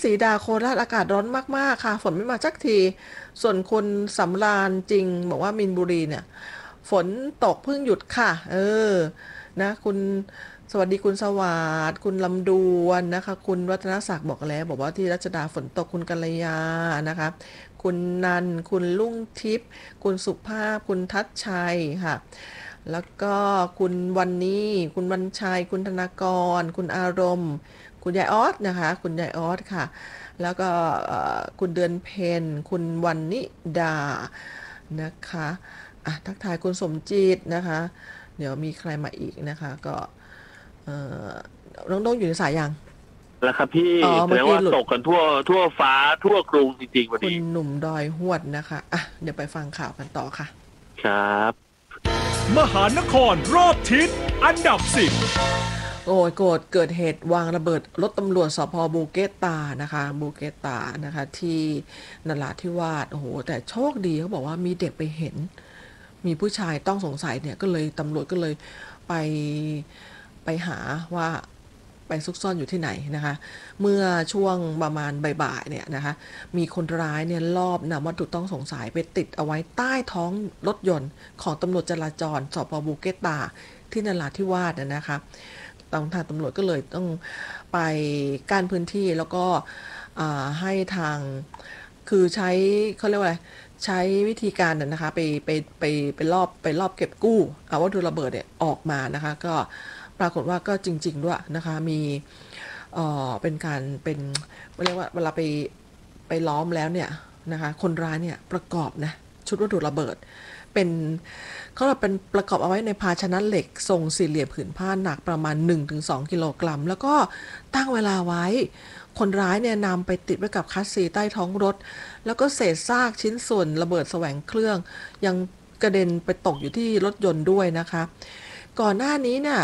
สีดาโคราชอากาศร้อนมากๆค่ะฝนไม่มาสักทีส่วนคุณสำราญจริงบอกว่ามีนบุรีเนี่ยฝนตกเพิ่งหยุดค่ะนะคุณสวัสดีคุณสวัสดิ์คุณลำดวนนะคะคุณวัฒนศักดิ์บอกแล้วบอกว่าที่รัชดาฝนตกคุณกัลยานะคะคุณนันคุณลุ่งทิพย์คุณสุภาพคุณทัชชัยค่ะแล้วก็คุณวันนี้คุณวันชัยคุณธนากรคุณอารมณ์คุณยายออสนะคะคุณยายออสค่ะแล้วก็คุณเดือนเพ็ญคุณวันนิดานะคะทักทายคุณสมจิตนะคะเดี๋ยวมีใครมาอีกนะคะก็น้องๆอยู่ในสายยังแล้วครับพี่แสเมื่อดงว่ากี้หลุดตกกันทั่วฟ้าทั่วกรุงจริงๆวันคุณนี้หนุ่มดอยหวดนะคะเดี๋ยวไปฟังข่าวกันต่อค่ะครับมหานครรอบทิศอันดับ10 โอ้ยเกิดเหตุวางระเบิดรถตำรวจสภ.บูเกตานะคะบูเกตานะคะที่นราธิวาสโอ้โหแต่โชคดีเขาบอกว่ามีเด็กไปเห็นมีผู้ชายต้องสงสัยเนี่ยก็เลยตำรวจก็เลยไปหาว่าไปซุกซ่อนอยู่ที่ไหนนะคะเมื่อช่วงประมาณบ่ายๆเนี่ยนะคะมีคนร้ายเนี่ยลอบนำวัตถุต้องสงสัยไปติดเอาไว้ใต้ท้องรถยนต์ของตำรวจจราจรสภ.บูเกตาที่นราธิวาสนะคะทางตำรวจก็เลยต้องไปกั้นพื้นที่แล้วก็ให้ทางคือใช้เขาเรียกว่าอะไรใช้วิธีการนะคะไปรอบเก็บกู้วัตถุระเบิดเนี่ยออกมานะคะก็ปรากฏว่าก็จริงๆด้วยนะคะมีเป็นการเป็นเรียกว่าเวลาไปล้อมแล้วเนี่ยนะคะคนร้ายเนี่ยประกอบนะชุดวัตถุระเบิดเป็นเขาเป็นประกอบเอาไว้ในภาชนะเหล็กทรงสี่เหลี่ยมผืนผ้าหนักประมาณ 1-2 กิโลกรัมแล้วก็ตั้งเวลาไว้คนร้ายเนี่ยนำไปติดไว้กับคัสซีใต้ท้องรถแล้วก็เศษซากชิ้นส่วนระเบิดแสวงเครื่องยังกระเด็นไปตกอยู่ที่รถยนต์ด้วยนะคะก่อนหน้านี้เนี่ย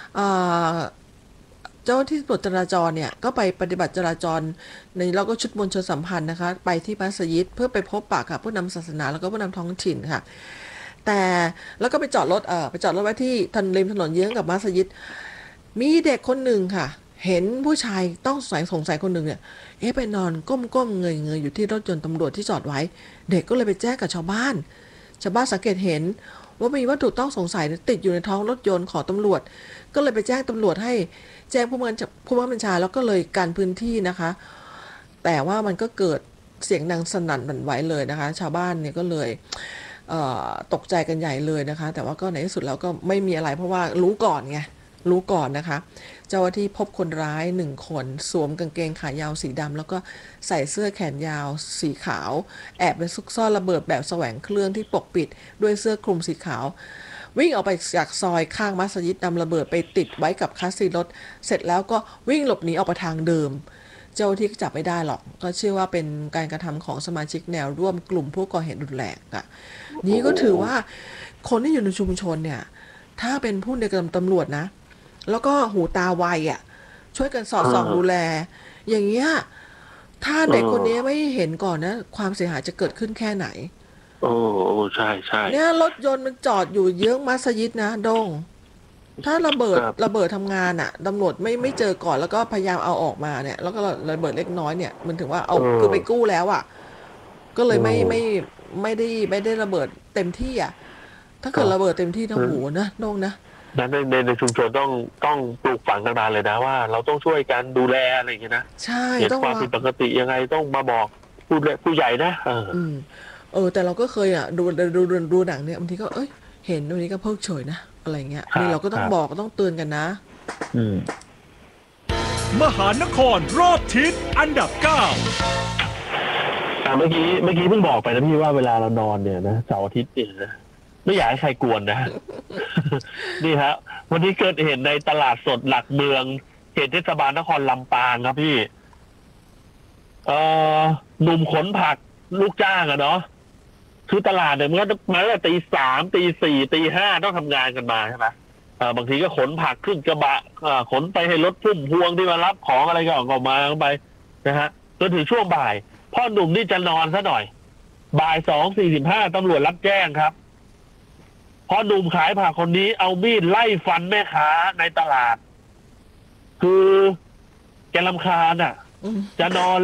เจ้าที่ตำรวจจราจรเนี่ยก็ไปปฏิบัติจราจรในแล้วก็ชุดมวลชนสัมพันธ์นะคะไปที่มัสยิดเพื่อไปพบปะกับผู้นำศาสนาแล้วก็ผู้นำท้องถิ่นค่ะแต่แล้วก็ไปจอดรถไว้ที่ริมถนนเยื้องกับมัสยิดมีเด็กคนหนึ่งค่ะเห็นผู้ชายต้องสงสัยคนหนึ่งเนี่ยไปนอนก้มเงยอยู่ที่รถยนต์ตำรวจที่จอดไว้เด็กก็เลยไปแจ้งกับชาวบ้านสังเกตเห็นว่ามีวัตถุต้องสงสัยติดอยู่ในท้องรถยนต์ของตำรวจก็เลยไปแจ้งตำรวจให้แจ้งผู้บังคับบัญชาแล้วก็เลยกันพื้นที่นะคะแต่ว่ามันก็เกิดเสียงดังสนั่นหวั่นไหวเลยนะคะชาวบ้านเนี่ยก็เลยตกใจกันใหญ่เลยนะคะแต่ว่าก็ในที่สุดแล้วก็ไม่มีอะไรเพราะว่ารู้ก่อนนะคะเจ้าหน้าที่พบคนร้าย1คนสวมกางเกงขายาวสีดำแล้วก็ใส่เสื้อแขนยาวสีขาวแอบไปซุกซ่อนระเบิดแบบแสวงเครื่องที่ปกปิดด้วยเสื้อคลุมสีขาววิ่งออกไปจากซอยข้างมัสยิดนำระเบิดไปติดไว้กับคัสซีรถเสร็จแล้วก็วิ่งหลบหนีออกไปทางเดิมเจ้าที่จับไม่ได้หรอกก็เชื่อว่าเป็นการกระทำของสมาชิกแนวร่วมกลุ่มผู้ก่อเหตุรุนแรงนี่ก็ถือว่าคนที่อยู่ในชุมชนเนี่ยถ้าเป็นผู้ในกำตำรวจนะแล้วก็หูตาไวช่วยกันสอดส่องดูแลอย่างเงี้ยถ้าเด็กคนนี้ไม่เห็นก่อนนะความเสียหายจะเกิดขึ้นแค่ไหนโอ้ใช่เนี่ยรถยนต์มันจอดอยู่เยื้องมัสยิดนะดงถ้าระเบิดทำงานตำรวจไม่เจอก่อนแล้วก็พยายามเอาออกมาเนี่ยแล้วก็ระเบิดเล็กน้อยเนี่ยมันถึงว่าเอาคือไปกู้แล้วก็เลยไม่ได้ระเบิดเต็มที่ถ้าเกิดระเบิดเต็มที่นะโหนะดงนะในชุมชนต้องปลูกฝังกันมาเลยนะว่าเราต้องช่วยกันดูแลอะไรอย่างเงี้ยนะใช่เห็นความผิดปกติยังไงต้องมาบอกผู้ใหญ่นะแต่เราก็เคยดูหนังเนี่ยบางทีก็เห็นตรงนี้ก็เพิกเฉยนะอะไรเงี้ยนี่เราก็ต้องบอกก็ต้องเตือนกันนะมหานครรอบทิศอันดับ9 เมื่อกี้เพิ่งบอกไปนะพี่ว่าเวลาเรานอนเนี่ยนะเสาร์อาทิตย์เนี่ยนะไม่อยากให้ใครกวนนะนี่ฮะวันนี้เกิดเหตุในตลาดสดหลักเมืองเขตเทศบาลนครลำปางครับพี่หนุ่มขนผักลูกจ้างเนาะคือตลาดเนี่ยมันก็มาตั้งแต่ตี 3 ตี 4 ตี 5ต้องทำงานกันมาใช่ไหมบางทีก็ขนผักขึ้นกระบะขนไปให้รถพุ่มพวงที่มารับของอะไรก็ออกมาไปนะฮะจนถึงช่วงบ่ายพ่อหนุ่มนี่จะนอนซะหน่อยบ่าย 2:45ตำรวจรับแจ้งครับพอหนุ่มขายผักคนนี้เอามีดไล่ฟันแม่ค้าในตลาดคือแกรำคาญจะนอน